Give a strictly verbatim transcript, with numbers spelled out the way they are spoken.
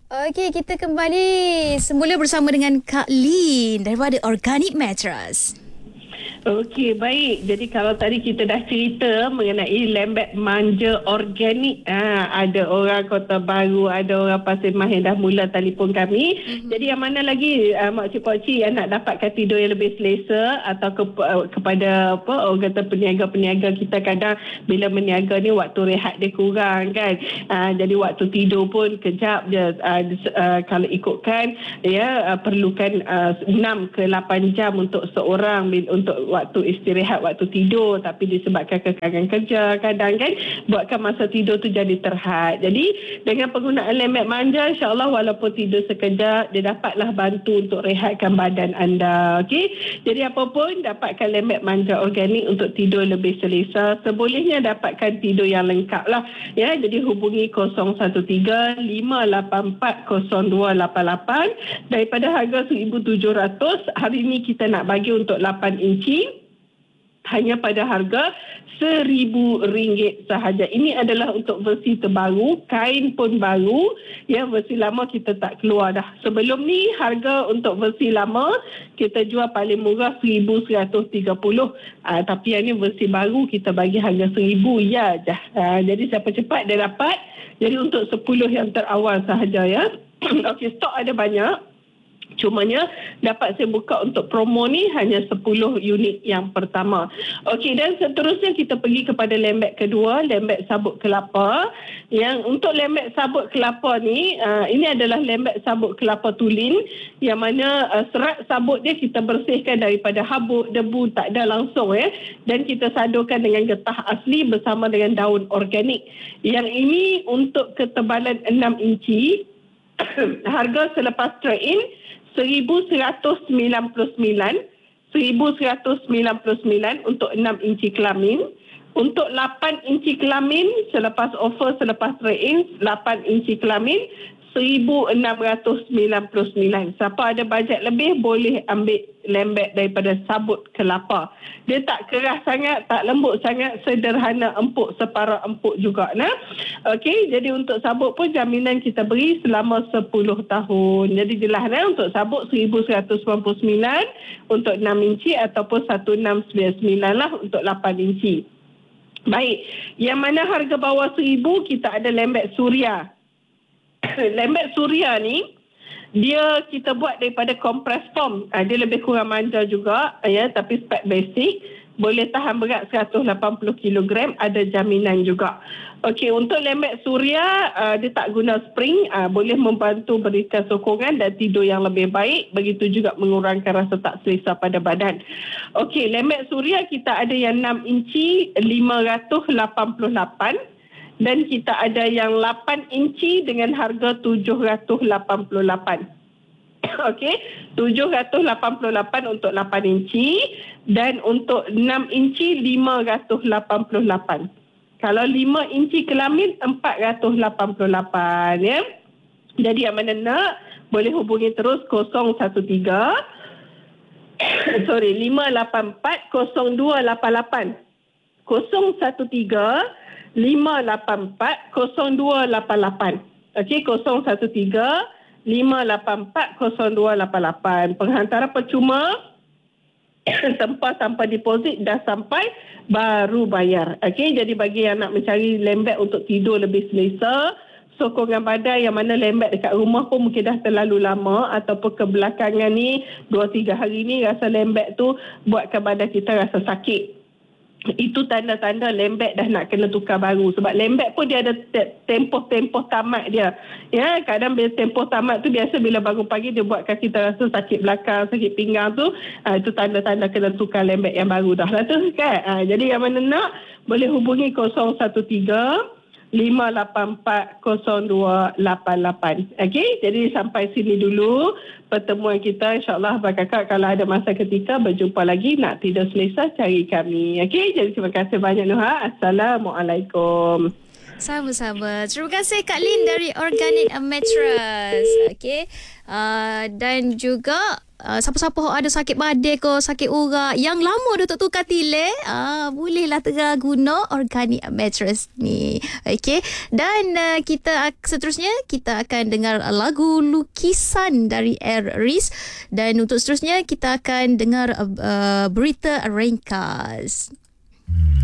Okey, kita kembali semula bersama dengan Kak Lin daripada Organic Mattress. Okey, baik. Jadi kalau tadi kita dah cerita mengenai lembek manja organik, ha, ada orang Kota Baru, ada orang Pasir Mas yang dah mula telefon kami. Mm-hmm. Jadi yang mana lagi uh, makcik pakcik yang nak dapatkan tidur yang lebih selesa atau ke, uh, kepada apa orang kata peniaga-peniaga kita kadang bila meniaga ni waktu rehat dia kurang kan. Uh, jadi waktu tidur pun kejap je. Uh, uh, kalau ikutkan ya uh, perlukan uh, enam ke lapan jam untuk seorang untuk waktu istirahat, waktu tidur, tapi disebabkan kekangan kerja kadang kan buatkan masa tidur tu jadi terhad. Jadi dengan penggunaan lembek manja, insyaAllah walaupun tidur sekejap, dia dapatlah bantu untuk rehatkan badan anda. Okey, jadi apapun dapatkan lembek manja organik untuk tidur lebih selesa. Sebolehnya dapatkan tidur yang lengkap lah ya. Jadi hubungi kosong satu tiga lima lapan empat kosong dua lapan lapan daripada harga seribu tujuh ratus. Hari ini kita nak bagi untuk lapan inci hanya pada harga seribu ringgit sahaja. Ini adalah untuk versi terbaru, kain pun baru. Ya, versi lama kita tak keluar dah. Sebelum ni harga untuk versi lama kita jual paling murah seribu seratus tiga puluh. Ah, tapi yang ni versi baru kita bagi harga seribu ya je. Ah, jadi siapa cepat dia dapat. Jadi untuk sepuluh yang terawal sahaja ya. Okey, stok ada banyak. Cumanya dapat saya buka untuk promo ni hanya sepuluh unit yang pertama. Okey, dan seterusnya kita pergi kepada lembek kedua, lembek sabut kelapa. Yang untuk lembek sabut kelapa ni, uh, ini adalah lembek sabut kelapa tulin yang mana uh, serat sabut dia kita bersihkan daripada habuk, debu, tak ada langsung ya. Dan kita sadurkan dengan getah asli bersama dengan daun organik. Yang ini untuk ketebalan enam inci. Harga selepas trade-in seribu seratus sembilan puluh sembilan, seribu seratus sembilan puluh sembilan untuk enam inci kelamin. Untuk lapan inci kelamin selepas offer selepas trade-in lapan inci kelamin seribu enam ratus sembilan puluh sembilan. Siapa ada bajet lebih boleh ambil lembek daripada sabut kelapa. Dia tak keras sangat, tak lembut sangat, sederhana, empuk, separa empuk juga. Nah, okey, jadi untuk sabut pun jaminan kita beri selama sepuluh tahun. Jadi jelas nah, untuk sabut seribu seratus sembilan puluh sembilan untuk enam inci ataupun seribu enam ratus sembilan puluh sembilan lah untuk lapan inci. Baik, yang mana harga bawah seribu kita ada lembek suria. Lembek suria ni dia kita buat daripada kompres foam. Ha, dia lebih kurang manja juga ya, tapi spek basic, boleh tahan berat seratus lapan puluh kilogram, ada jaminan juga. Okey, untuk lembek suria uh, dia tak guna spring, uh, boleh membantu berikan sokongan dan tidur yang lebih baik, begitu juga mengurangkan rasa tak selesa pada badan. Okey, lembek suria kita ada yang enam inci lima ratus lapan puluh lapan. Dan kita ada yang lapan inci dengan harga tujuh ratus lapan puluh lapan. Okey, tujuh ratus lapan puluh lapan untuk lapan inci dan untuk enam inci lima ratus lapan puluh lapan. Kalau lima inci kelamin empat ratus lapan puluh lapan ya. Jadi yang mana nak boleh hubungi terus kosong satu tiga sorry lima lapan empat kosong dua lapan lapan. kosong satu tiga lima lapan empat kosong dua lapan lapan. Okey, kosong satu tiga lima lapan empat kosong dua lapan lapan. Penghantaran percuma, tempah tanpa deposit, dah sampai baru bayar. Okey, jadi bagi yang nak mencari lembek untuk tidur lebih selesa, sokongan badan yang mana lembek dekat rumah pun mungkin dah terlalu lama ataupun kebelakangan ni dua tiga hari ni rasa lembek tu buatkan badan kita rasa sakit. Itu tanda-tanda lembek dah nak kena tukar baru. Sebab lembek pun dia ada tempoh-tempoh tamat dia. Ya, kadang bila tempoh tamat tu biasa bila bangun pagi dia buatkan kita rasa sakit belakang, sakit pinggang tu. Ha, itu tanda-tanda kena tukar lembek yang baru dah lah tu kan. Ha, jadi yang mana nak boleh hubungi kosong satu tiga lima lapan empat kosong dua lapan lapan. Okey, jadi sampai sini dulu pertemuan kita. InsyaAllah Abang Kakak kalau ada masa ketika berjumpa lagi, nak tidur selesa cari kami. Okey, jadi terima kasih banyak Nuha. Assalamualaikum. Sama-sama. Terima kasih Kak Lin dari Organic Mattress. Okey. Uh, dan juga uh, siapa-siapa ada sakit badan ke, sakit urat, yang lama dah tak tukar tilam, uh, bolehlah tengah guna organic mattress ni. Okey. Dan uh, kita seterusnya kita akan dengar lagu lukisan dari Aries, dan untuk seterusnya kita akan dengar uh, berita ringkas.